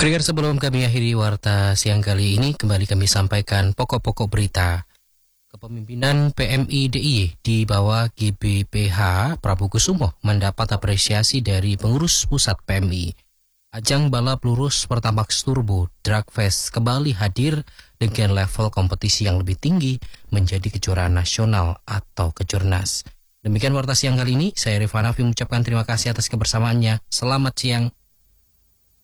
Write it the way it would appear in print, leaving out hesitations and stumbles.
Pendengar, sebelum kami akhiri warta siang kali ini, kembali kami sampaikan pokok-pokok berita. Kepemimpinan PMI DIY di bawah GBPH Prabu Kusumo mendapat apresiasi dari pengurus pusat PMI. Ajang balap lurus Pertamax Turbo Drag Fest kembali hadir dengan level kompetisi yang lebih tinggi menjadi kejuaraan nasional atau kejurnas. Demikian warta siang kali ini, saya Rifanafi mengucapkan terima kasih atas kebersamaannya. Selamat siang.